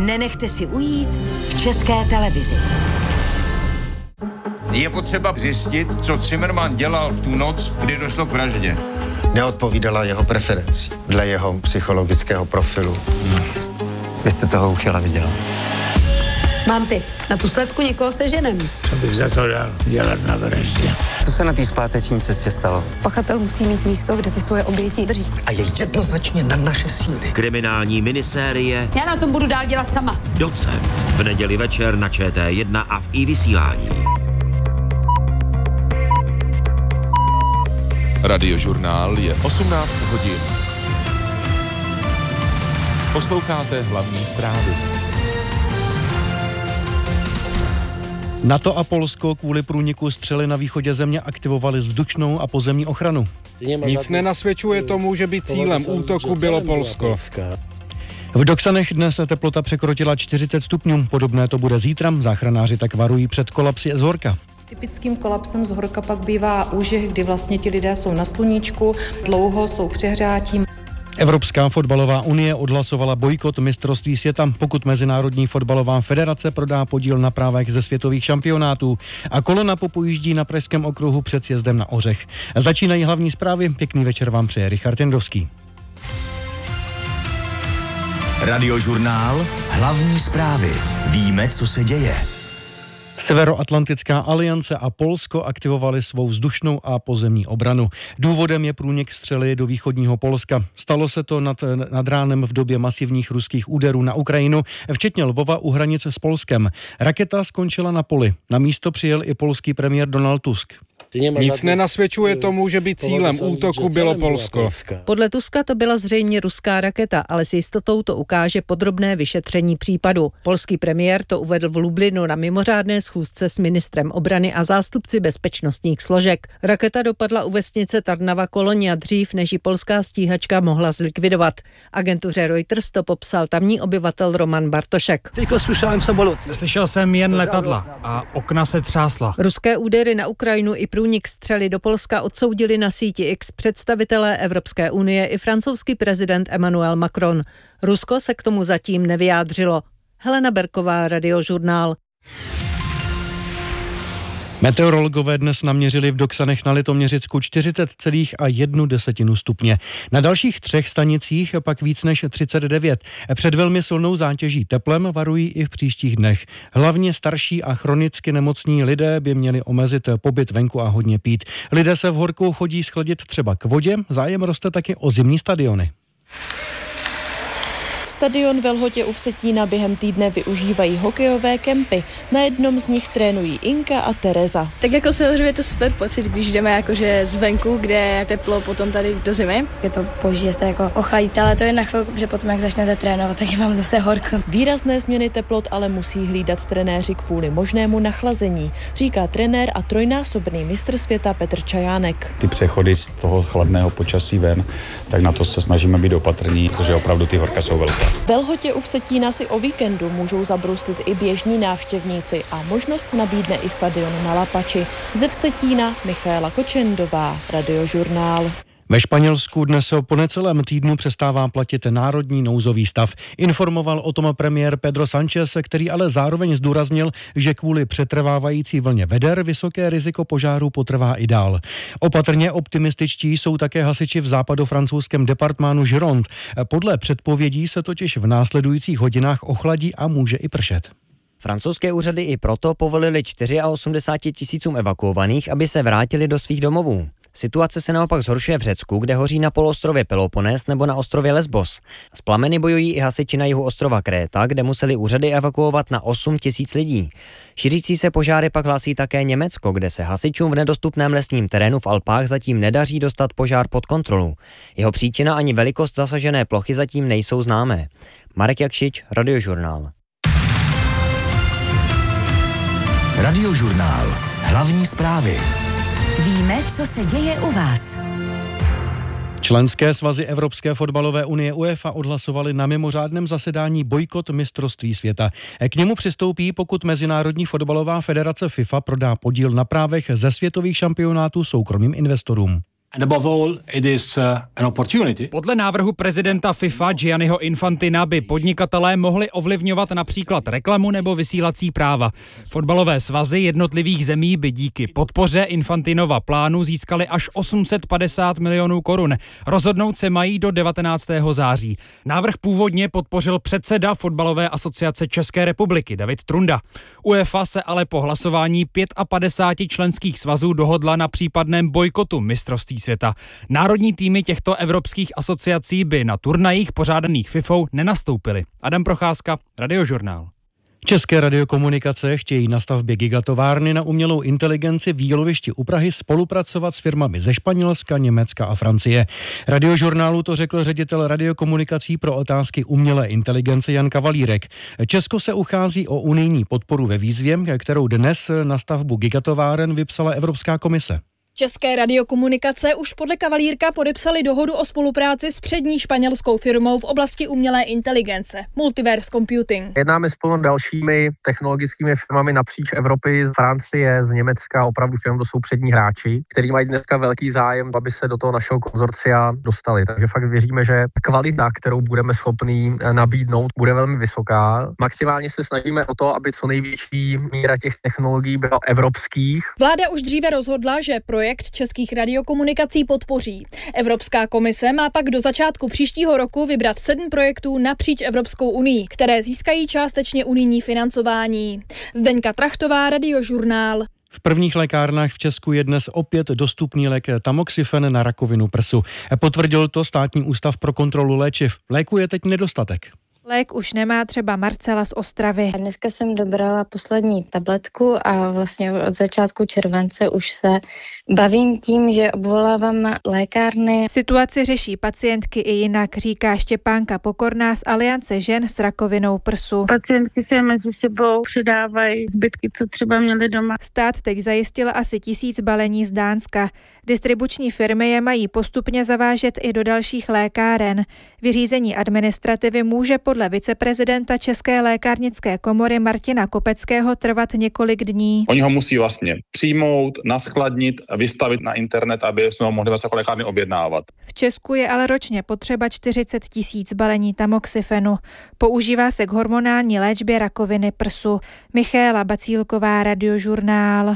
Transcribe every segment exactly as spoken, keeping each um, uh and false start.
nenechte si ujít v České televizi. Je potřeba zjistit, co Zimmermann dělal v tu noc, kdy došlo k vraždě. Neodpovídala jeho preferenci, dle jeho psychologického profilu. Hmm. Vy jste toho uchyla viděla. Mám tip. Na tu sledku někoho seženem. Co bych za to dal dělat na vraždě? Co se na té zpáteční cestě stalo? Pachatel musí mít místo, kde ty svoje oběti drží. A je jednoznačně na naše síly. Kriminální minisérie Já na tom budu dál dělat sama. Docent. V neděli večer na Č T jedna a v iVysílání. Radiožurnál je osmnáct hodin. Posloucháte hlavní zprávy. NATO a Polsko kvůli průniku střely na východě země aktivovali vzdušnou a pozemní ochranu. Nic nenasvědčuje tomu, že by cílem útoku bylo Polsko. V Doksanech dnes teplota překročila čtyřicet stupňů. Podobné to bude zítra. Záchranáři tak varují před kolapsy z horka. Typickým kolapsem z horka pak bývá úžeh, kdy vlastně ti lidé jsou na sluníčku, dlouho jsou přehřátí. Evropská fotbalová unie odhlasovala bojkot mistrovství světa, pokud Mezinárodní fotbalová federace prodá podíl na právech ze světových šampionátů. A kolona popojíždí na Pražském okruhu před sjezdem na Ořech. Začínají hlavní zprávy. Pěkný večer vám přeje Richard Jendovský. Radiožurnál, hlavní zprávy. Víme, co se děje. Severoatlantická aliance a Polsko aktivovali svou vzdušnou a pozemní obranu. Důvodem je průnik střely do východního Polska. Stalo se to nad, nad ránem v době masivních ruských úderů na Ukrajinu, včetně Lvova u hranic s Polskem. Raketa skončila na poli. Na místo přijel i polský premiér Donald Tusk. Nic nenasvědčuje tomu, že by cílem útoku bylo Polsko. Podle Tuska to byla zřejmě ruská raketa, ale s jistotou to ukáže podrobné vyšetření případu. Polský premiér to uvedl v Lublinu na mimořádné schůzce s ministrem obrany a zástupci bezpečnostních složek. Raketa dopadla u vesnice Tarnava Kolonia dřív, než ji polská stíhačka mohla zlikvidovat. Agentuře Reuters to popsal tamní obyvatel Roman Bartošek. Slyšel jsem jen letadla a okna se třásla. Ruské údery na Ukrajinu i průnik střely do Polska odsoudili na síti X představitelé Evropské unie i francouzský prezident Emmanuel Macron. Rusko se k tomu zatím nevyjádřilo. Helena Berková, Radiožurnál. Meteorologové dnes naměřili v Doksanech na Litoměřicku čtyřicet celá jedna desetina stupně. Na dalších třech stanicích pak víc než třicet devět. Před velmi silnou zátěží teplem varují i v příštích dnech. Hlavně starší a chronicky nemocní lidé by měli omezit pobyt venku a hodně pít. Lidé se v horku chodí schladit třeba k vodě, zájem roste taky o zimní stadiony. Stadion ve Lhotě u Vsetína během týdne využívají hokejové kempy. Na jednom z nich trénují Inka a Tereza. Tak jako samozřejmě je to super pocit, když jdeme jakože zvenku, kde je teplo, potom tady do zimy. Je to boží, že se jako ochladíte, ale to je na chvilku, že potom jak začnete trénovat, tak je vám zase horko. Výrazné změny teplot ale musí hlídat trenéři kvůli možnému nachlazení, říká trenér a trojnásobný mistr světa Petr Čajánek. Ty přechody z toho chladného počasí ven, tak na to se snažíme být opatrní, protože opravdu ty horka jsou velké. Ve Lhotě u Vsetína si o víkendu můžou zabruslit i běžní návštěvníci a možnost nabídne i stadion na Lapači. Ze Vsetína Michaela Kočendová, Radiožurnál. Ve Španělsku dnes po necelém týdnu přestává platit národní nouzový stav. Informoval o tom premiér Pedro Sánchez, který ale zároveň zdůraznil, že kvůli přetrvávající vlně veder vysoké riziko požáru potrvá i dál. Opatrně optimističtí jsou také hasiči v západofrancouzském departmánu Gironde. Podle předpovědí se totiž v následujících hodinách ochladí a může i pršet. Francouzské úřady i proto povolili osmdesáti čtyřem tisícům evakuovaných, aby se vrátili do svých domovů. Situace se naopak zhoršuje v Řecku, kde hoří na poloostrově Peloponés nebo na ostrově Lesbos. S plameny bojují i hasiči na jihu ostrova Kréta, kde museli úřady evakuovat na osm tisíc lidí. Šířící se požáry pak hlásí také Německo, kde se hasičům v nedostupném lesním terénu v Alpách zatím nedaří dostat požár pod kontrolu. Jeho příčina ani velikost zasažené plochy zatím nejsou známé. Marek Jakšič, Radiožurnál. Radiožurnál. Hlavní zprávy. Víme, co se děje u vás. Členské svazy Evropské fotbalové unie UEFA odhlasovaly na mimořádném zasedání bojkot mistrovství světa. K němu přistoupí, pokud Mezinárodní fotbalová federace FIFA prodá podíl na právech ze světových šampionátů soukromým investorům. And above all, it is uh, an opportunity. Podle návrhu prezidenta FIFA Gianniho Infantina by podnikatelé mohli ovlivňovat například reklamu nebo vysílací práva. Fotbalové svazy jednotlivých zemí by díky podpoře Infantinova plánu získali až osm set padesát milionů korun. Rozhodnout se mají do devatenáctého září. Návrh původně podpořil předseda Fotbalové asociace České republiky David Trunda. UEFA se ale po hlasování padesát pět členských svazů dohodla na případném bojkotu mistrovství světa. Národní týmy těchto evropských asociací by na turnajích pořádaných FIFou nenastoupily. Adam Procházka, Radiožurnál. České radiokomunikace chtějí na stavbě gigatovárny na umělou inteligenci v Jílovišti u Prahy spolupracovat s firmami ze Španělska, Německa a Francie. Radiožurnálu to řekl ředitel radiokomunikací pro otázky umělé inteligence Jan Kavalírek. Česko se uchází o unijní podporu ve výzvě, kterou dnes na stavbu gigatováren vypsala Evropská komise. České radiokomunikace už podle Kavalírka podepsali dohodu o spolupráci s přední španělskou firmou v oblasti umělé inteligence Multiverse Computing. Jednáme spolu s dalšími technologickými firmami napříč Evropy, z Francie, z Německa, opravdu všechno to jsou přední hráči, kteří mají dneska velký zájem, aby se do toho našeho konzorcia dostali. Takže fakt věříme, že kvalita, kterou budeme schopní nabídnout, bude velmi vysoká. Maximálně se snažíme o to, aby co největší míra těch technologií byla evropských. Vláda už dříve rozhodla, že pro projekt českých radiokomunikací podpoří. Evropská komise má pak do začátku příštího roku vybrat sedm projektů napříč Evropskou unii, které získají částečně unijní financování. Zdeňka Trachtová, Radiožurnál. V prvních lékárnách v Česku je dnes opět dostupný lék tamoxifen na rakovinu prsu. Potvrdil to Státní ústav pro kontrolu léčiv. Léku je teď nedostatek. Lék už nemá třeba Marcela z Ostravy. Dneska jsem dobrala poslední tabletku a vlastně od začátku července už se bavím tím, že obvolávám lékárny. Situaci řeší pacientky i jinak, říká Štěpánka Pokorná z Aliance žen s rakovinou prsu. Pacientky se mezi sebou předávají zbytky, co třeba měly doma. Stát teď zajistil asi tisíc balení z Dánska. Distribuční firmy je mají postupně zavážet i do dalších lékáren. Vyřízení administrativy může podle viceprezidenta České lékárnické komory Martina Kopeckého trvat několik dní. Oni ho musí vlastně přijmout, naskladnit a vystavit na internet, aby se ho mohli vlastně jako lékárny objednávat. V Česku je ale ročně potřeba čtyřicet tisíc balení tamoxifenu. Používá se k hormonální léčbě rakoviny prsu. Michaela Bacílková, Radiožurnál.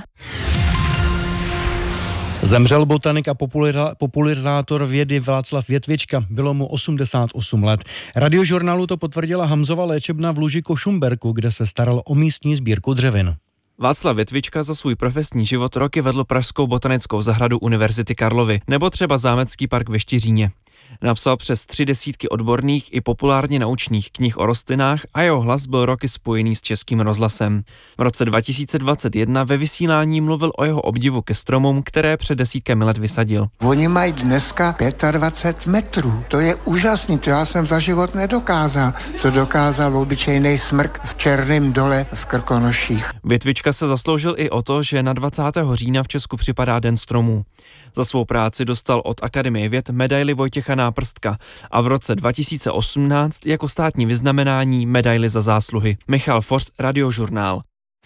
Zemřel botanik a popularizátor vědy Václav Větvička. Bylo mu osmdesát osm let. Radiožurnálu to potvrdila Hamzova léčebna v Luži Košumberku, kde se staral o místní sbírku dřevin. Václav Větvička za svůj profesní život roky vedl Pražskou botanickou zahradu Univerzity Karlovy nebo třeba Zámecký park ve Štiříně. Napsal přes tři desítky odborných i populárně naučných knih o rostlinách a jeho hlas byl roky spojený s Českým rozhlasem. V roce dva tisíce dvacet jedna ve vysílání mluvil o jeho obdivu ke stromům, které před desítkami let vysadil. Oni mají dneska dvacet pět metrů. To je úžasný, to já jsem za život nedokázal. Co dokázal obyčejný smrk v Černém dole v Krkonoších. Větvička se zasloužil i o to, že na dvacátého října v Česku připadá Den stromů. Za svou práci dostal od Akademie věd medaili Vojtěcha Náprstka a v roce dva tisíce osmnáct jako státní vyznamenání medaili za zásluhy. Michal Forst, Radiožurnál.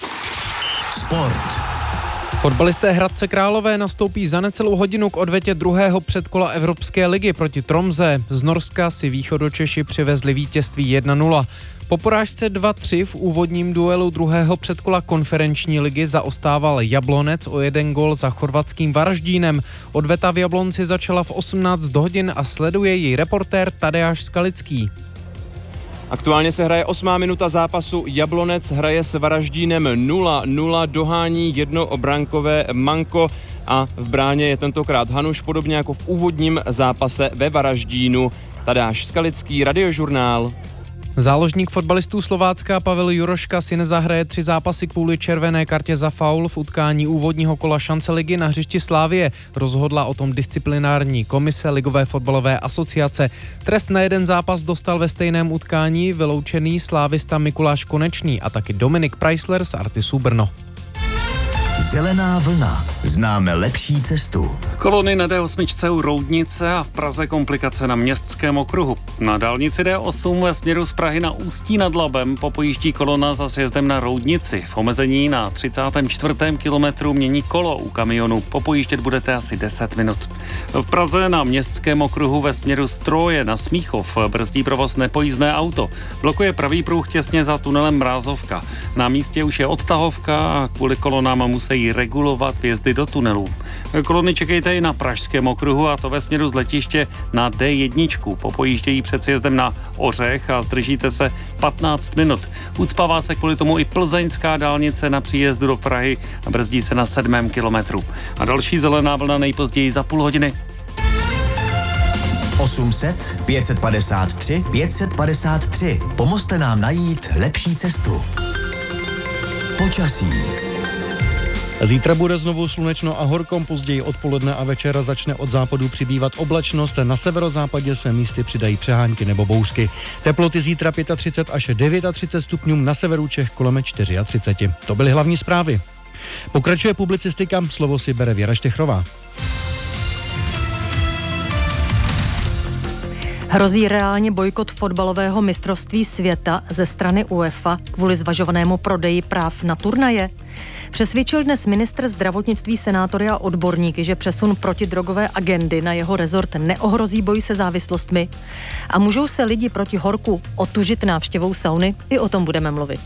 Sport. Fotbalisté Hradce Králové nastoupí za necelou hodinu k odvetě druhého předkola Evropské ligy proti Tromze. Z Norska si Východočeši přivezli vítězství jedna nula. Po porážce dva tři v úvodním duelu druhého předkola konferenční ligy zaostával Jablonec o jeden gól za chorvatským Varaždínem. Odveta v Jablonci začala v osmnáct hodin a sleduje ji reportér Tadeáš Skalický. Aktuálně se hraje osmá minuta zápasu, Jablonec hraje s Varaždínem nula nula, dohání jednoobránkové manko a v bráně je tentokrát Hanuš, podobně jako v úvodním zápase ve Varaždínu. Tadeáš Skalický, Radiožurnál. Záložník fotbalistů Slovácka Pavel Juroška si nezahraje tři zápasy kvůli červené kartě za faul v utkání úvodního kola šance ligy na hřišti Slávie. Rozhodla o tom disciplinární komise Ligové fotbalové asociace. Trest na jeden zápas dostal ve stejném utkání vyloučený slávista Mikuláš Konečný a taky Dominik Preisler z Artisu Brno. Zelená vlna. Známe lepší cestu. Kolony na D osm u Roudnice a v Praze komplikace na Městském okruhu. Na dálnici D osm ve směru z Prahy na Ústí nad Labem popojíždí kolona za sjezdem na Roudnici. V omezení na třicátém čtvrtém kilometru mění kolo u kamionu. Popojíždět budete asi deset minut. V Praze na Městském okruhu ve směru z Troje na Smíchov brzdí provoz nepojízdné auto. Blokuje pravý pruh těsně za tunelem Mrázovka. Na místě už je odtahovka a kvůli kolonám musí regulovat vjezdy do tunelů. Kolony čekejte i na Pražském okruhu, a to ve směru z letiště na D jedna. Popojíždějí před sjezdem na Ořech a zdržíte se patnáct minut. Ucpává se kvůli tomu i plzeňská dálnice na příjezdu do Prahy a brzdí se na sedmém kilometru. A další zelená vlna nejpozději za půl hodiny. osm set, pět set padesát tři, pět set padesát tři. Pomozte nám najít lepší cestu. Počasí. Zítra bude znovu slunečno a horko, později odpoledne a večera začne od západu přibývat oblačnost, na severozápadě se místy přidají přehánky nebo bouřky. Teploty zítra třicet pět až třicet devět stupňů, na severu Čech kolem třicet čtyři. To byly hlavní zprávy. Pokračuje publicistika, slovo si bere Věra Štechrová. Hrozí reálně bojkot fotbalového mistrovství světa ze strany UEFA kvůli zvažovanému prodeji práv na turnaje? Přesvědčil dnes ministr zdravotnictví senátory a odborníky, že přesun protidrogové agendy na jeho rezort neohrozí boj se závislostmi. A můžou se lidi proti horku otužit návštěvou sauny? I o tom budeme mluvit.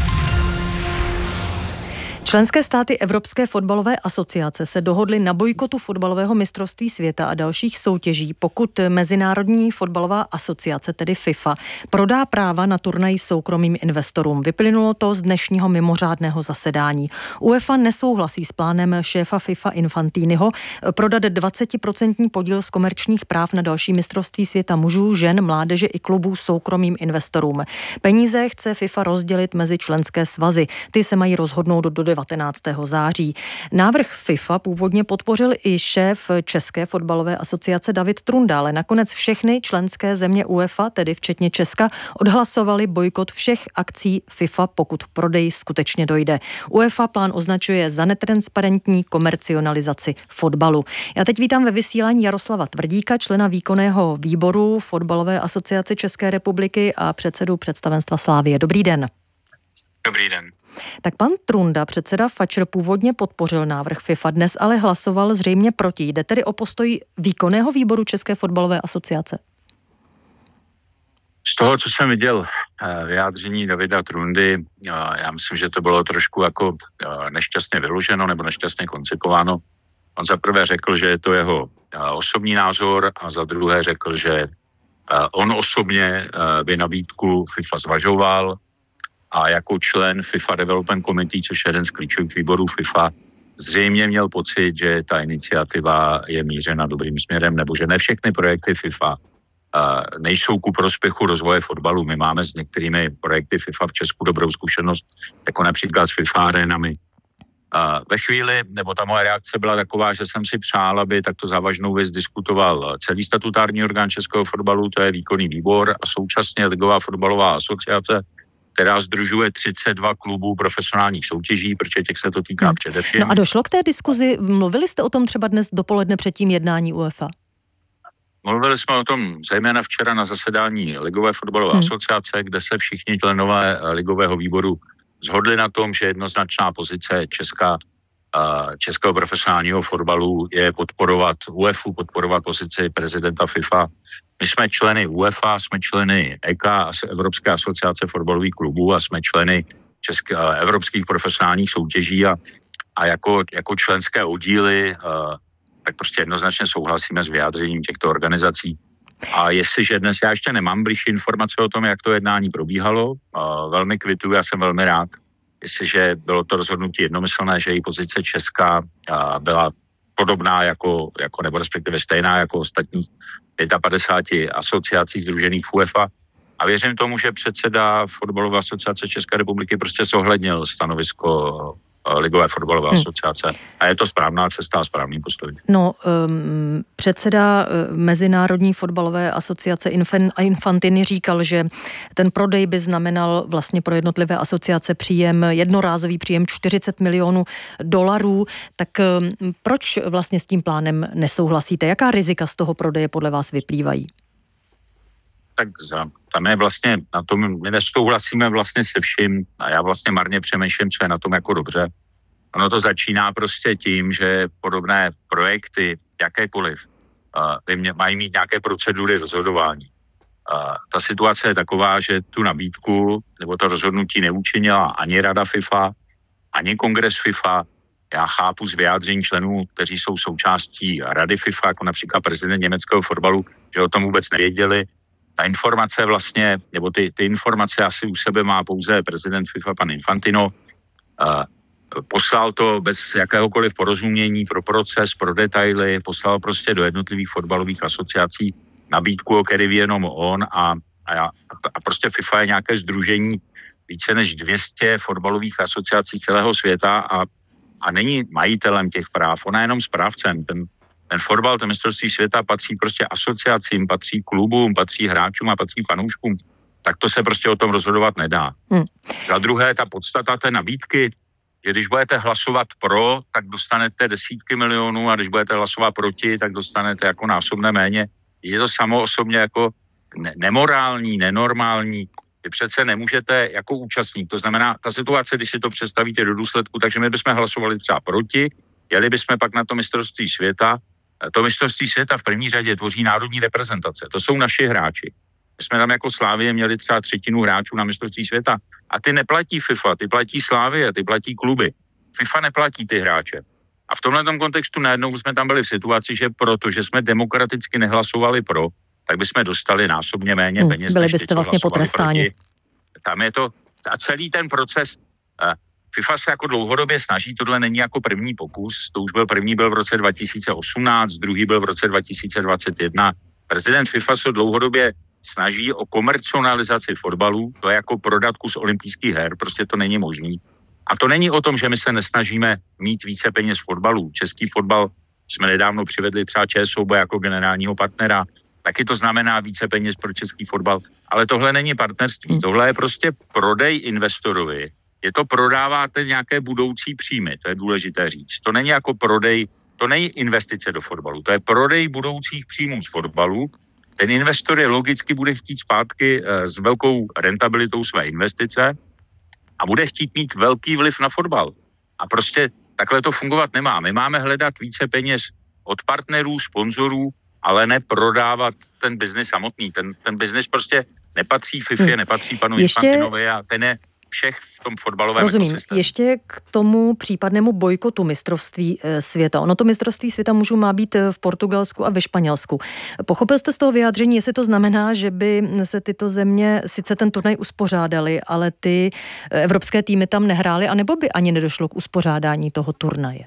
Členské státy Evropské fotbalové asociace se dohodly na bojkotu fotbalového mistrovství světa a dalších soutěží, pokud Mezinárodní fotbalová asociace, tedy FIFA, prodá práva na turnaj soukromým investorům. Vyplynulo to z dnešního mimořádného zasedání. UEFA nesouhlasí s plánem šéfa FIFA Infantiniho prodat dvacetiprocentní podíl z komerčních práv na další mistrovství světa mužů, žen, mládeže i klubů soukromým investorům. Peníze chce FIFA rozdělit mezi členské svazy. Ty se mají rozhodnout do devatenáctého září. Návrh FIFA původně podpořil i šéf České fotbalové asociace David Trunda, ale nakonec všechny členské země UEFA, tedy včetně Česka, odhlasovali bojkot všech akcí FIFA, pokud prodej skutečně dojde. UEFA plán označuje za netransparentní komercionalizaci fotbalu. Já teď vítám ve vysílání Jaroslava Tvrdíka, člena výkonného výboru Fotbalové asociace České republiky a předsedu představenstva Slavie. Dobrý den. Dobrý den. Tak pan Trunda, předseda Fatscher, původně podpořil návrh FIFA, dnes ale hlasoval zřejmě proti. Jde tedy o postoj výkonného výboru České fotbalové asociace? Z toho, co jsem viděl vyjádření Davida Trundy, já myslím, že to bylo trošku jako nešťastně vyloženo nebo nešťastně koncipované. On za prvé řekl, že je to jeho osobní názor, a za druhé řekl, že on osobně by nabídku FIFA zvažoval, a jako člen FIFA Development Committee, což je jeden z klíčových výborů FIFA, zřejmě měl pocit, že ta iniciativa je mířena dobrým směrem, nebo že ne všechny projekty FIFA nejsou ku prospěchu rozvoje fotbalu. My máme s některými projekty FIFA v Česku dobrou zkušenost, jako například s FIFA arenami. Ve chvíli, nebo ta moje reakce byla taková, že jsem si přál, aby takto závažnou věc diskutoval celý statutární orgán českého fotbalu, to je výkonný výbor, a současně Ligová fotbalová asociace, která sdružuje třicet dva klubů profesionálních soutěží, protože těch se to týká hmm. především. No a došlo k té diskuzi, mluvili jste o tom třeba dnes dopoledne před tím jednání UEFA? Mluvili jsme o tom zejména včera na zasedání Ligové fotbalové hmm. asociace, kde se všichni členové Ligového výboru shodli na tom, že jednoznačná pozice Česká, českého profesionálního fotbalu je podporovat UEFA, podporovat pozici prezidenta FIFA. My jsme členy UEFA, jsme členy E K A, Evropské asociace fotbalových klubů, a jsme členy českých, evropských profesionálních soutěží, a, a jako, jako členské oddíly tak prostě jednoznačně souhlasíme s vyjádřením těchto organizací. A jestliže dnes já ještě nemám blížší informace o tom, jak to jednání probíhalo, velmi kvituju, já jsem velmi rád, jestliže bylo to rozhodnutí jednomyslné, že její pozice Česká byla podobná jako, jako nebo respektive stejná jako ostatních padesát pět asociací sdružených v UEFA. A věřím tomu, že předseda Fotbalové asociace České republiky prostě zohlednil stanovisko Ligové fotbalové hmm. asociace. A je to správná cesta a správný postoj. No, um, předseda Mezinárodní fotbalové asociace Infantini říkal, že ten prodej by znamenal vlastně pro jednotlivé asociace příjem, jednorázový příjem čtyřicet milionů dolarů. Tak um, proč vlastně s tím plánem nesouhlasíte? Jaká rizika z toho prodeje podle vás vyplývají? Tak za, tam je vlastně na tom, my nesouhlasíme vlastně se vším a já vlastně marně přemýšlím, co je na tom jako dobře. Ono to začíná prostě tím, že podobné projekty, jakékoliv, uh, mě, mají mít nějaké procedury rozhodování. Uh, ta situace je taková, že tu nabídku nebo to rozhodnutí neučinila ani Rada FIFA, ani Kongres FIFA. Já chápu z vyjádření členů, kteří jsou součástí Rady FIFA, jako například prezident německého fotbalu, že o tom vůbec nevěděli. Ta informace vlastně, nebo ty, ty informace asi u sebe má pouze prezident FIFA, pan Infantino. Uh, poslal to bez jakéhokoliv porozumění pro proces, pro detaily, poslal prostě do jednotlivých fotbalových asociací nabídku, o který ví jenom on a, a, já, a prostě FIFA je nějaké sdružení více než dvě stě fotbalových asociací celého světa a, a není majitelem těch práv, ona je jenom správcem. Ten, ten fotbal, ten mistrovství světa patří prostě asociacím, patří klubům, patří hráčům a patří fanouškům. Tak to se prostě o tom rozhodovat nedá. Hmm. Za druhé, ta podstata té nabídky, že když budete hlasovat pro, tak dostanete desítky milionů a když budete hlasovat proti, tak dostanete jako násobné méně. Je to samo osobně jako ne- nemorální, nenormální. Vy přece nemůžete jako účastník. To znamená, ta situace, když si to představíte do důsledku, takže my bychom hlasovali třeba proti, jeli bychom pak na to mistrovství světa. To mistrovství světa v první řadě tvoří národní reprezentace. To jsou naši hráči. My jsme tam jako Slavie měli třeba třetinu hráčů na mistrovství světa. A ty neplatí FIFA, ty platí Slavie, ty platí kluby. FIFA neplatí ty hráče. A v tomhle kontextu najednou jsme tam byli v situaci, že protože jsme demokraticky nehlasovali pro, tak bychom dostali násobně méně hmm, peněz. Byli byste vlastně potrestáni. Tam je to, a celý ten proces, uh, FIFA se jako dlouhodobě snaží, tohle není jako první pokus, to už byl první byl v roce dva tisíce osmnáct, druhý byl v roce dva tisíce dvacet jedna. Prezident FIFA se dlouhodobě snaží o komercionalizaci fotbalu, to je jako prodat kus olympijských her, prostě to není možný. A to není o tom, že my se nesnažíme mít více peněz v fotbalu. Český fotbal jsme nedávno přivedli třeba ČSOB jako generálního partnera, taky to znamená více peněz pro český fotbal, ale tohle není partnerství, tohle je prostě prodej investorovi. Je to prodáváte nějaké budoucí příjmy, to je důležité říct. To není jako prodej, to není investice do fotbalu, to je prodej budoucích příjmů z fotbalu. Ten investor je logicky bude chtít zpátky s velkou rentabilitou své investice a bude chtít mít velký vliv na fotbal. A prostě takhle to fungovat nemá. My máme hledat více peněz od partnerů, sponzorů, ale ne prodávat ten biznis samotný. Ten, ten biznis prostě nepatří FIFA, hmm. nepatří panu Ještě... Infantinovi a ten je všech v tom fotbalovém Rozumím. ekosystému. Ještě k tomu případnému bojkotu mistrovství světa. Ono to mistrovství světa můžou má být v Portugalsku a ve Španělsku. Pochopil jste z toho vyjádření, jestli to znamená, že by se tyto země sice ten turnaj uspořádali, ale ty evropské týmy tam nehrály, anebo by ani nedošlo k uspořádání toho turnaje?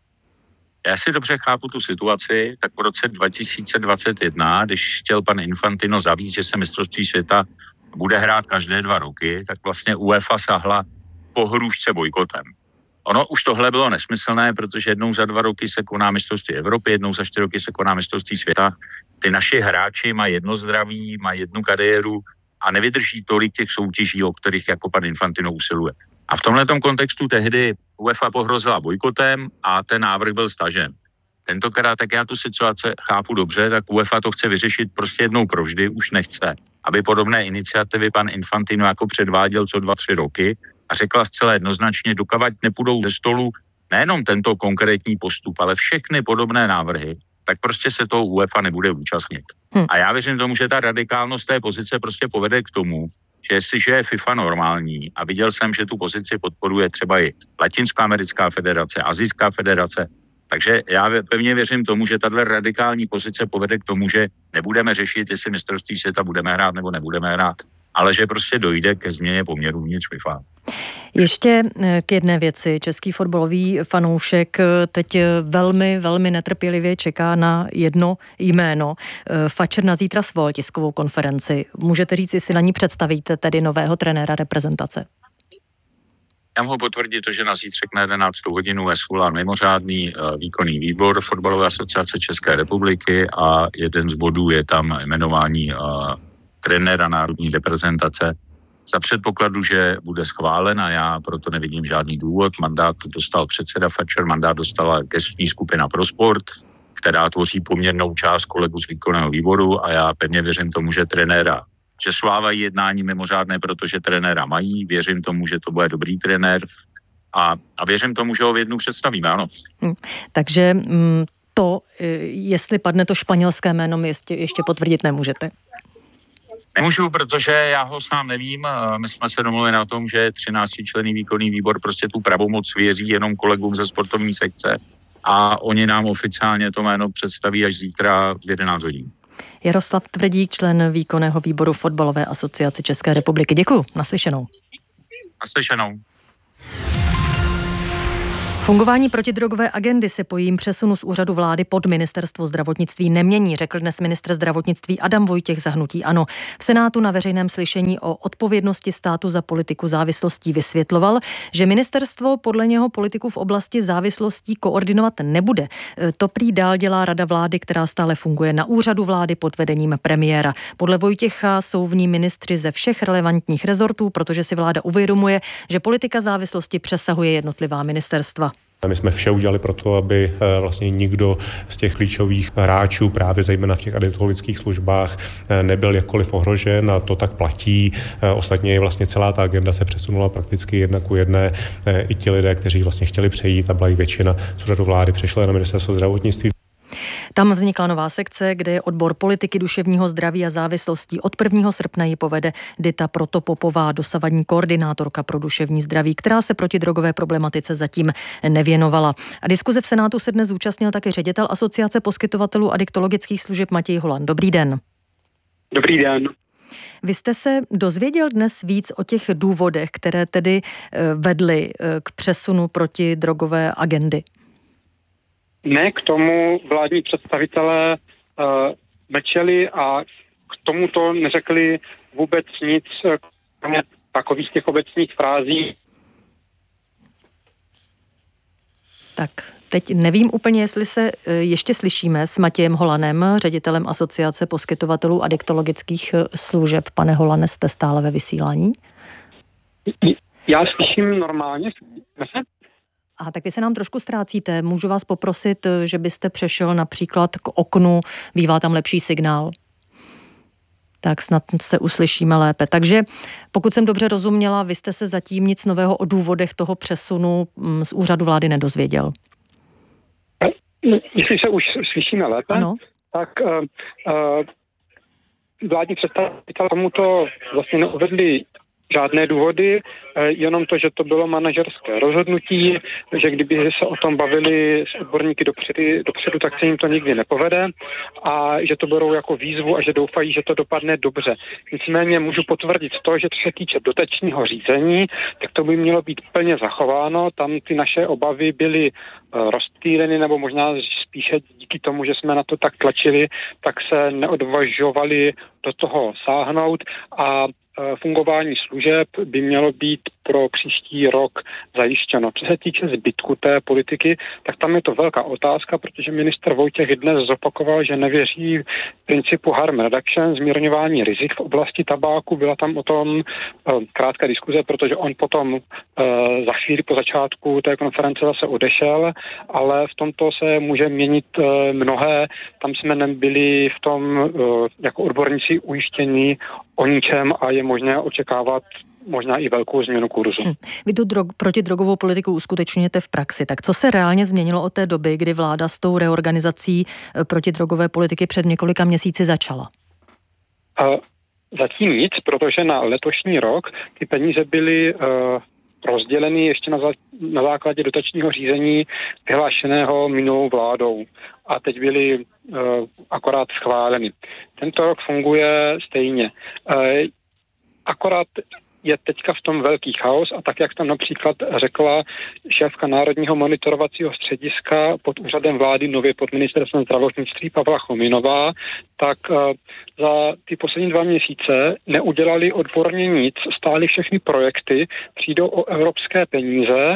Já si dobře chápu tu situaci, tak v roce dva tisíce dvacet jedna, když chtěl pan Infantino zavíst, že se mistrovství světa bude hrát každé dva roky, tak vlastně UEFA sahla po hrušce bojkotem. Ono už tohle bylo nesmyslné, protože jednou za dva roky se koná mistrovství Evropy, jednou za čtyři roky se koná mistrovství světa. Ty naši hráči mají jedno zdraví, mají jednu kariéru a nevydrží tolik těch soutěží, o kterých jako pan Infantino usiluje. A v tomhletom kontextu tehdy UEFA pohrozila bojkotem a ten návrh byl stažen. Tentokrát, tak já tu situaci chápu dobře, tak UEFA to chce vyřešit prostě jednou provždy, už nechce, aby podobné iniciativy pan Infantino jako předváděl co dva, tři roky a řekla zcela jednoznačně, dokavať nepůjdou ze stolu nejenom tento konkrétní postup, ale všechny podobné návrhy, tak prostě se toho UEFA nebude účastnit. Hmm. A já věřím tomu, že ta radikálnost té pozice prostě povede k tomu, že jestliže je FIFA normální a viděl jsem, že tu pozici podporuje třeba i Latinskoamerická federace, Asijská federace, takže já pevně věřím tomu, že tato radikální pozice povede k tomu, že nebudeme řešit, jestli mistrovství světa budeme hrát nebo nebudeme hrát, ale že prostě dojde ke změně poměrů uvnitř FIFA. Ještě k jedné věci. Český fotbalový fanoušek teď velmi, velmi netrpělivě čeká na jedno jméno. Fatcher na zítra svolal tiskovou konferenci. Můžete říct, jestli na ní představíte tedy nového trenéra reprezentace? Já mohu potvrdit to, že na zítřek na jedenáctou hodinu je svolán mimořádný uh, výkonný výbor Fotbalové asociace České republiky a jeden z bodů je tam jmenování uh, trenéra národní reprezentace. Za předpokladu, že bude schválen a já proto nevidím žádný důvod. Mandát dostal předseda Fatcher, mandát dostala gestční skupina pro sport, která tvoří poměrnou část kolegů z výkonného výboru a já pevně věřím tomu, že trenéra, že svávají jednání mimořádné, protože trenéra mají, věřím tomu, že to bude dobrý trenér a, a věřím tomu, že ho v jednu představíme, ano. Hmm. Takže mm, to, jestli padne to španělské jméno, ještě, ještě potvrdit nemůžete. Nemůžu, protože já ho sám nevím. My jsme se domluvili na tom, že třináctičlenný výkonný výbor prostě tu pravomoc věří jenom kolegům ze sportovní sekce a oni nám oficiálně to jméno představí až zítra v jedenáct hodin. Jaroslav Tvrdík, člen výkonného výboru Fotbalové asociace České republiky. Děkuju, naslyšenou. Naslyšenou. Fungování protidrogové agendy se po jejím přesunu z úřadu vlády pod ministerstvo zdravotnictví nemění, řekl dnes ministr zdravotnictví Adam Vojtěch za hnutí ANO. V Senátu na veřejném slyšení o odpovědnosti státu za politiku závislostí vysvětloval, že ministerstvo podle něho politiku v oblasti závislostí koordinovat nebude. To prý dál dělá rada vlády, která stále funguje na úřadu vlády pod vedením premiéra. Podle Vojtěcha jsou v ní ministři ze všech relevantních rezortů, protože si vláda uvědomuje, že politika závislosti přesahuje jednotlivá ministerstva. My jsme vše udělali pro to, aby vlastně nikdo z těch klíčových hráčů, právě zejména v těch adiktologických službách, nebyl jakkoliv ohrožen a to tak platí. Ostatně vlastně celá ta agenda se přesunula prakticky jedna ku jedné. I ti lidé, kteří vlastně chtěli přejít a byla jich většina z úřadu vlády, přešla na ministerstvo zdravotnictví. Tam vznikla nová sekce, kde je odbor politiky duševního zdraví a závislostí. Od prvního srpna ji povede Dita Protopopová, dosavadní koordinátorka pro duševní zdraví, která se protidrogové problematice zatím nevěnovala. A diskuze v Senátu se dnes zúčastnil také ředitel Asociace poskytovatelů adiktologických služeb Matěj Holan. Dobrý den. Dobrý den. Vy jste se dozvěděl dnes víc o těch důvodech, které tedy vedly k přesunu protidrogové agendy? Ne, k tomu vládní představitelé uh, mlčeli a k tomuto neřekli vůbec nic, kromě takových těch obecných frází. Tak, teď nevím úplně, jestli se ještě slyšíme s Matějem Holanem, ředitelem Asociace poskytovatelů adiktologických služeb. Pane Holane, jste stále ve vysílání? Já slyším normálně. Aha, tak vy se nám trošku ztrácíte. Můžu vás poprosit, že byste přešel například k oknu, bývá tam lepší signál. Tak snad se uslyšíme lépe. Takže pokud jsem dobře rozuměla, vy jste se zatím nic nového o důvodech toho přesunu z úřadu vlády nedozvěděl. Jestli se už slyšíme lépe, ano. tak uh, uh, vládní představitelé tomuto vlastně neuvedli žádné důvody, jenom to, že to bylo manažerské rozhodnutí, že kdyby se o tom bavili s odborníky dopředu, dopředu, tak se jim to nikdy nepovede a že to berou jako výzvu a že doufají, že to dopadne dobře. Nicméně můžu potvrdit to, že co se týče dotačního řízení, tak to by mělo být plně zachováno. Tam ty naše obavy byly rozptýleny, nebo možná spíše díky tomu, že jsme na to tak tlačili, tak se neodvažovali do toho sáhnout a fungování služeb by mělo být pro příští rok zajištěno. Co se týče zbytku té politiky, tak tam je to velká otázka, protože ministr Vojtěch dnes zopakoval, že nevěří v principu harm reduction, zmírňování rizik v oblasti tabáku. Byla tam o tom uh, krátká diskuze, protože on potom uh, za chvíli po začátku té konference zase odešel, ale v tomto se může měnit uh, mnohé. Tam jsme nebyli v tom uh, jako odborníci ujištění o ničem a je možné očekávat možná i velkou změnu kurzu. Hmm. Vy tu drog, protidrogovou politiku uskutečňujete v praxi. Tak co se reálně změnilo od té doby, kdy vláda s tou reorganizací protidrogové politiky před několika měsíci začala? A zatím nic, protože na letošní rok ty peníze byly uh, rozděleny ještě na, za, na základě dotačního řízení vyhlášeného minulou vládou. A teď byly uh, akorát schváleny. Tento rok funguje stejně. Uh, akorát je teďka v tom velký chaos a tak, jak tam například řekla šéfka Národního monitorovacího střediska pod úřadem vlády, nově pod ministerstvem zdravotnictví Pavla Chominová, tak za ty poslední dva měsíce neudělali odborně nic, stály všechny projekty, přijdou o evropské peníze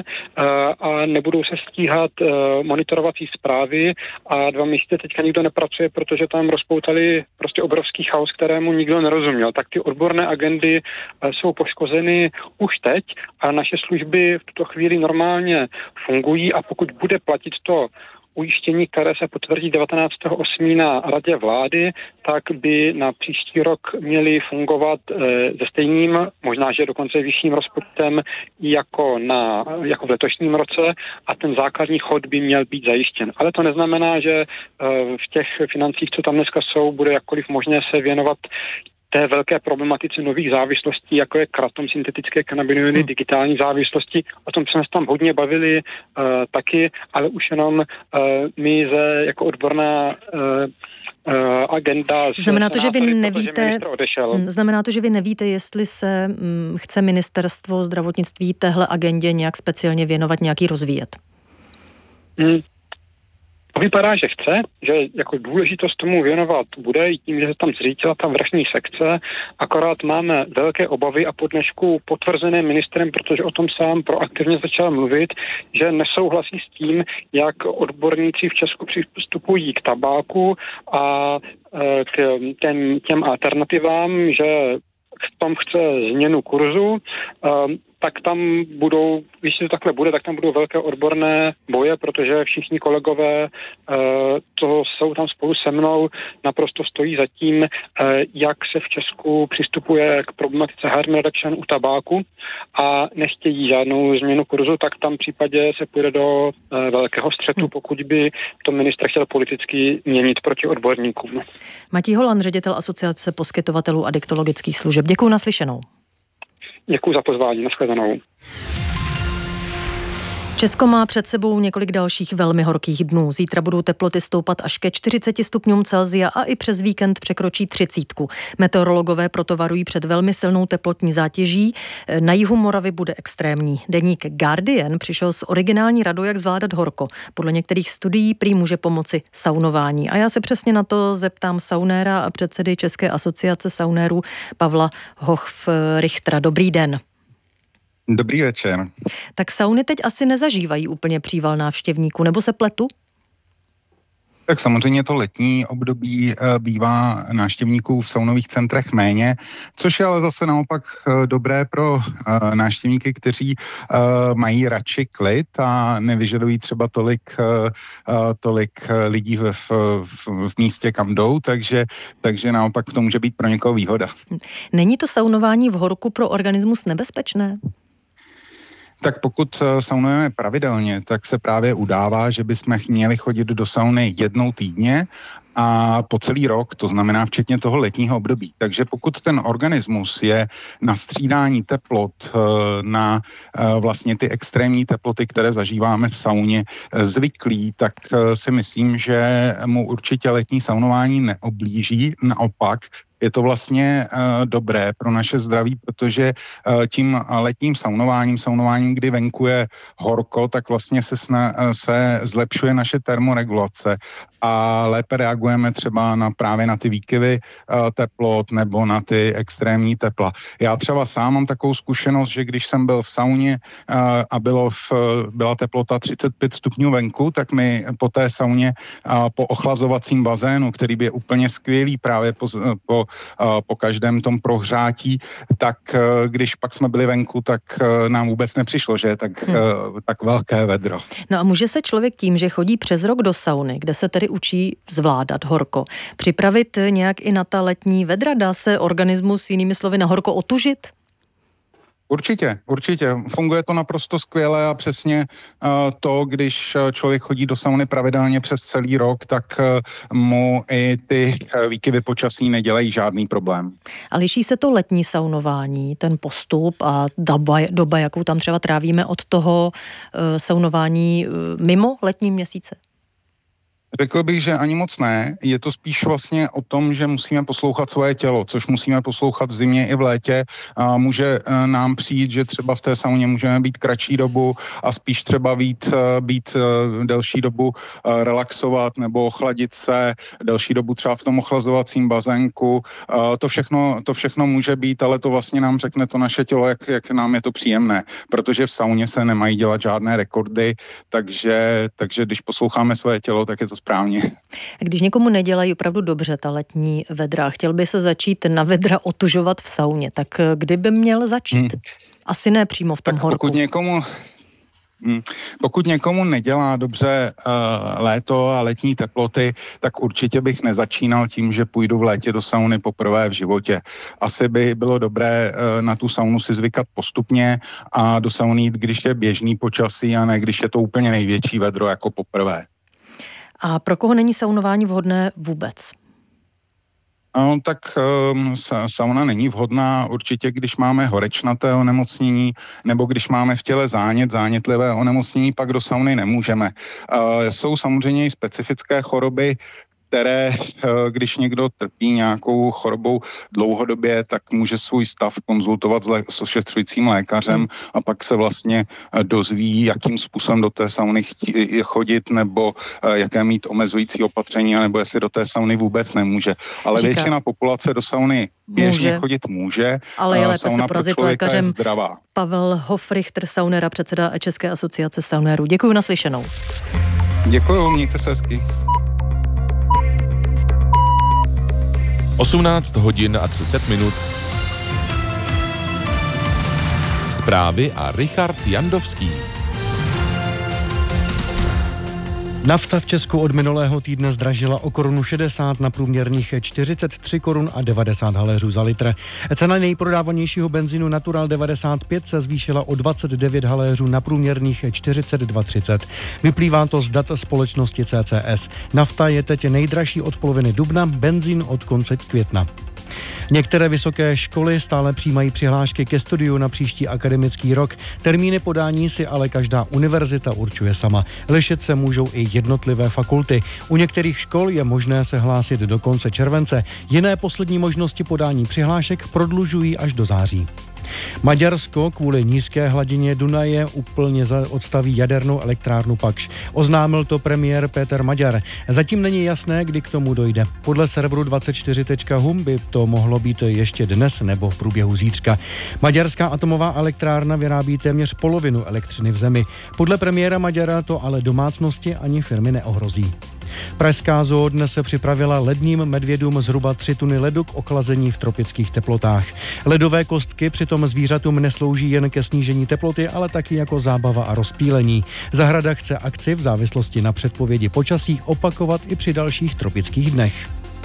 a nebudou se stíhat monitorovací zprávy a dva měsíce teďka nikdo nepracuje, protože tam rozpoutali prostě obrovský chaos, kterému nikdo nerozuměl. Tak ty odborné agendy jsou poškozeny už teď a naše služby v tuto chvíli normálně fungují a pokud bude platit to ujištění, které se potvrdí devatenáctého osmého na radě vlády, tak by na příští rok měly fungovat e, se stejným, možná, že dokonce vyšším rozpočtem jako, na, jako v letošním roce a ten základní chod by měl být zajištěn. Ale to neznamená, že e, v těch financích, co tam dneska jsou, bude jakkoliv možné se věnovat té velké problematice nových závislostí, jako je kratom, syntetické kanabinoidy, hmm. digitální závislosti. O tom jsme se tam hodně bavili uh, taky, ale už jenom uh, my ze, jako odborná uh, agenda. Znamená to, že vy nevíte, znamená to, že vy nevíte, jestli se hm, chce ministerstvo zdravotnictví téhle agendě nějak speciálně věnovat, nějaký rozvíjet? Hmm. To vypadá, že chce, že jako důležitost tomu věnovat bude i tím, že se tam zřítila ta vrchní sekce, akorát máme velké obavy a po dnešku potvrzené ministrem, protože o tom sám proaktivně začal mluvit, že nesouhlasí s tím, jak odborníci v Česku přistupují k tabáku a k těm, těm alternativám, že v tom chce změnu kurzu, tak tam budou, když to takhle bude, tak tam budou velké odborné boje, protože všichni kolegové, to jsou tam spolu se mnou, naprosto stojí za tím, jak se v Česku přistupuje k problematice harm reduction u tabáku a nechtějí žádnou změnu kurzu, tak tam v případě se půjde do velkého střetu, pokud by to ministr chtěl politicky měnit proti odborníkům. Matěj Holan, ředitel Asociace poskytovatelů adiktologických služeb. Děkuji, naslyšenou. Děkuji za pozvání, nashledanou. Česko má před sebou několik dalších velmi horkých dnů. Zítra budou teploty stoupat až ke čtyřiceti stupňům Celsia a i přes víkend překročí třicítku. Meteorologové proto varují před velmi silnou teplotní zátěží. Na jihu Moravy bude extrémní. Deník Guardian přišel s originální radou, jak zvládat horko. Podle některých studií prý může pomoci saunování. A já se přesně na to zeptám saunéra a předsedy České asociace saunérů Pavla Hochrichtera. Dobrý den. Dobrý večer. Tak sauny teď asi nezažívají úplně příval návštěvníků, nebo se pletu? Tak samozřejmě to letní období bývá návštěvníků v saunových centrech méně, což je ale zase naopak dobré pro návštěvníky, kteří mají radši klid a nevyžadují třeba tolik, tolik lidí v, v, v místě, kam jdou, takže, takže naopak to může být pro někoho výhoda. Není to saunování v horku pro organismus nebezpečné? Tak pokud saunujeme pravidelně, tak se právě udává, že bychom měli chodit do sauny jednou týdně a po celý rok, to znamená včetně toho letního období. Takže pokud ten organismus je na střídání teplot, na vlastně ty extrémní teploty, které zažíváme v sauně, zvyklý, tak si myslím, že mu určitě letní saunování neoblíží. Naopak, je to vlastně uh, dobré pro naše zdraví, protože uh, tím letním saunováním, saunováním, kdy venku je horko, tak vlastně se, sna, uh, se zlepšuje naše termoregulace a lépe reagujeme třeba na právě na ty výkyvy uh, teplot nebo na ty extrémní tepla. Já třeba sám mám takovou zkušenost, že když jsem byl v sauně uh, a bylo v, byla teplota třicet pět stupňů venku, tak mi po té sauně uh, po ochlazovacím bazénu, který by je úplně skvělý právě po, po po každém tom prohřátí, tak když pak jsme byli venku, tak nám vůbec nepřišlo, že je tak, hmm. tak velké vedro. No a může se člověk tím, že chodí přes rok do sauny, kde se tedy učí zvládat horko, připravit nějak i na ta letní vedra? Dá se organismus, jinými slovy, na horko otužit? Určitě, určitě. Funguje to naprosto skvěle a přesně uh, to, když člověk chodí do sauny pravidelně přes celý rok, tak uh, mu i ty uh, výkyvy počasí nedělají žádný problém. A liší se to letní saunování, ten postup a doba, doba jakou tam třeba trávíme od toho uh, saunování uh, mimo letní měsíce? Řekl bych, že ani moc ne. Je to spíš vlastně o tom, že musíme poslouchat svoje tělo, což musíme poslouchat v zimě i v létě. A může nám přijít, že třeba v té sauně můžeme být kratší dobu a spíš třeba být, být delší dobu relaxovat nebo ochladit se, delší dobu třeba v tom ochlazovacím bazénku. To všechno, to všechno může být, ale to vlastně nám řekne to naše tělo, jak, jak nám je to příjemné. Protože v sauně se nemají dělat žádné rekordy, takže, takže když posloucháme svoje tělo, tak je to správně. Když někomu nedělají opravdu dobře ta letní vedra, chtěl by se začít na vedra otužovat v sauně, tak kdy by měl začít? Hmm. Asi ne přímo v tom tak horku. Pokud někomu... Pokud někomu nedělá dobře uh, léto a letní teploty, tak určitě bych nezačínal tím, že půjdu v létě do sauny poprvé v životě. Asi by bylo dobré uh, na tu saunu si zvykat postupně a do sauny jít, když je běžný počasí a ne když je to úplně největší vedro jako poprvé. A pro koho není saunování vhodné vůbec? No, tak um, sauna není vhodná určitě, když máme horečnaté onemocnění nebo když máme v těle zánět, zánětlivé onemocnění, pak do sauny nemůžeme. Uh, jsou samozřejmě i specifické choroby, které, když někdo trpí nějakou chorobou dlouhodobě, tak může svůj stav konzultovat s, lé- s ošetřujícím lékařem a pak se vlastně dozví, jakým způsobem do té sauny chtí- chodit nebo jaké mít omezující opatření, nebo jestli do té sauny vůbec nemůže. Ale Říká. většina populace do sauny běžně může. chodit může. Ale je lépe se porazit lékařem. Zdravá. Pavel Hofrichter, saunera, předseda České asociace saunérů. Děkuji, naslyšenou. Děkuji, mějte se hezky. osmnáct hodin a třicet minut. Zprávy a Richard Jandovský. Nafta v Česku od minulého týdne zdražila o korunu šedesát na průměrných čtyřicet tři korun a devadesát haléřů za litr. Cena nejprodávanějšího benzínu Natural devadesát pět se zvýšila o dvacet devět haléřů na průměrných čtyřicet dva třicet. Vyplývá to z dat společnosti C C S. Nafta je teď nejdražší od poloviny dubna, benzín od konce května. Některé vysoké školy stále přijímají přihlášky ke studiu na příští akademický rok. Termíny podání si ale každá univerzita určuje sama. Lišit se můžou i jednotlivé fakulty. U některých škol je možné se hlásit do konce července. Jiné poslední možnosti podání přihlášek prodlužují až do září. Maďarsko kvůli nízké hladině Dunaje úplně odstaví jadernou elektrárnu Pakš. Oznámil to premiér Péter Maďar. Zatím není jasné, kdy k tomu dojde. Podle serveru dvacet čtyři tečka hum by to mohlo být ještě dnes nebo v průběhu zítřka. Maďarská atomová elektrárna vyrábí téměř polovinu elektřiny v zemi. Podle premiéra Maďara to ale domácnosti ani firmy neohrozí. Pražská zoo dnes se připravila ledním medvědům zhruba tři tuny ledu k ochlazení v tropických teplotách. Ledové kostky přitom zvířatům neslouží jen ke snížení teploty, ale taky jako zábava a rozpílení. Zahrada chce akci v závislosti na předpovědi počasí opakovat i při dalších tropických dnech.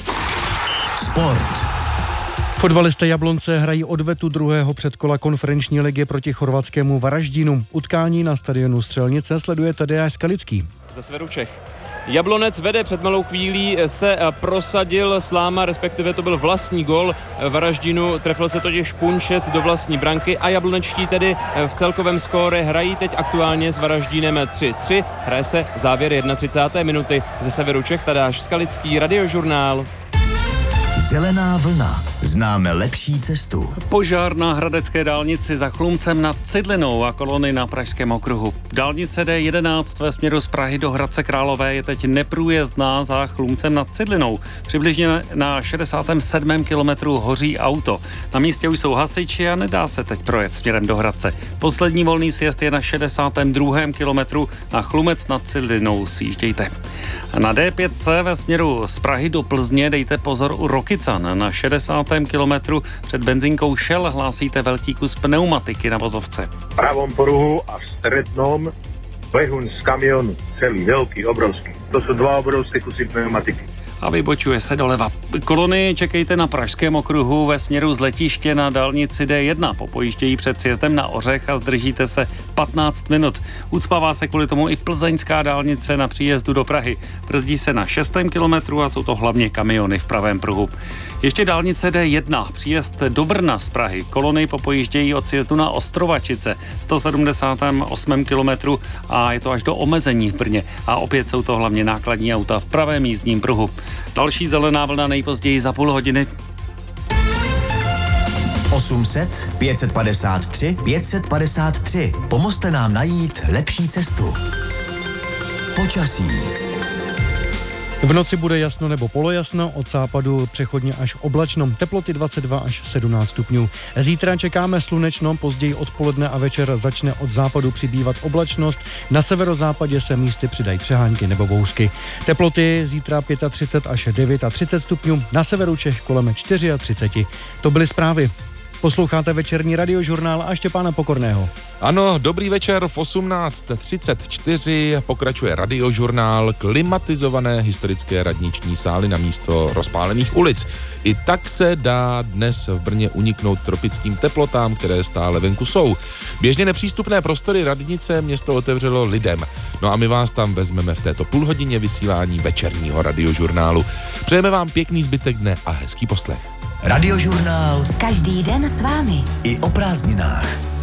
Sport. Fotbalisté Jablonce hrají odvetu druhého předkola konferenční ligy proti chorvatskému Varaždínu. Utkání na stadionu Střelnice sleduje Tadeáš Skalický. Ze severu Čech. Jablonec vede, před malou chvílí se prosadil Sláma, respektive to byl vlastní gol Varaždinu, trefil se totiž Punčec do vlastní branky a jablonečtí tedy v celkovém skóre hrají teď aktuálně s Varaždínem tři tři, hraje se závěr třicáté první minuty. Ze severu Čech Tadeáš Skalický, Radiožurnál. Zelená vlna. Známe lepší cestu. Požár na hradecké dálnici za Chlumcem nad Cidlinou a kolony na Pražském okruhu. Dálnice D jedenáct ve směru z Prahy do Hradce Králové je teď neprůjezdná za Chlumcem nad Cidlinou. Přibližně na šedesátém sedmém kilometru hoří auto. Na místě už jsou hasiči a nedá se teď projet směrem do Hradce. Poslední volný sjezd je na šedesátém druhém kilometru na Chlumec nad Cidlinou. Sjíždějte. Na D pět ve směru z Prahy do Plzně dejte pozor u Rokycan. Na šedesátém kilometru před benzínkou Shell hlásíte velký kus pneumatiky na vozovce. V pravom pruhu a v strednom behun z kamionu, celý, veľký, obrovský. To sú dva obrovské kusy pneumatiky. a vybočuje se doleva. Kolony čekejte na Pražském okruhu ve směru z letiště na dálnici D jedna. Popojíždějí před sjezdem na Ořech a zdržíte se patnáct minut. Ucpává se kvůli tomu i plzeňská dálnice na příjezdu do Prahy. Brzdí se na šestém kilometru a jsou to hlavně kamiony v pravém pruhu. Ještě dálnice D jedna, příjezd do Brna z Prahy. Kolony popojíždějí od sjezdu na Ostrovačice, sto sedmdesátém osmém kilometru a je to až do omezení v Brně. A opět jsou to hlavně nákladní auta v pravém jízdním pruhu. Další zelená vlna nejpozději za půl hodiny. osm set, pět set padesát tři, pět set padesát tři. Pomozte nám najít lepší cestu. Počasí. V noci bude jasno nebo polojasno, od západu přechodně až oblačno, teploty dvacet dva až sedmnáct stupňů. Zítra čekáme slunečno, později odpoledne a večer začne od západu přibývat oblačnost, na severozápadě se místy přidají přehánky nebo bouřky. Teploty zítra třicet pět až třicet devět stupňů, na severu Čech kolem třicet čtyři. To byly zprávy. Posloucháte večerní radiožurnál a Štěpána Pokorného. Ano, dobrý večer, v osmnáct třicet čtyři pokračuje radiožurnál, klimatizované historické radniční sály na místo rozpálených ulic. I tak se dá dnes v Brně uniknout tropickým teplotám, které stále venku jsou. Běžně nepřístupné prostory radnice město otevřelo lidem. No a my vás tam vezmeme v této půlhodině vysílání večerního radiožurnálu. Přejeme vám pěkný zbytek dne a hezký poslech. Radiožurnál. Každý den s vámi. I o prázdninách.